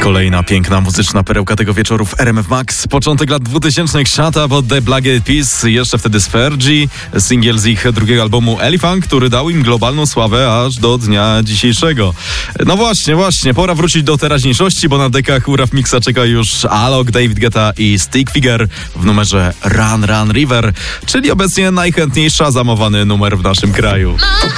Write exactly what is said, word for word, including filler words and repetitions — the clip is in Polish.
Kolejna piękna muzyczna perełka tego wieczoru w R M F Max. Początek lat dwutysięcznych, Shut Up od The Black Eyed Peas, jeszcze wtedy z Fergie, singiel z ich drugiego albumu Elephant, który dał im globalną sławę aż do dnia dzisiejszego. No właśnie, właśnie, pora wrócić do teraźniejszości, bo na dekach Uraw Mixa czeka już Alok, David Guetta i Stick Figure w numerze Run Run River, czyli obecnie najchętniejsza zamowany numer w naszym kraju.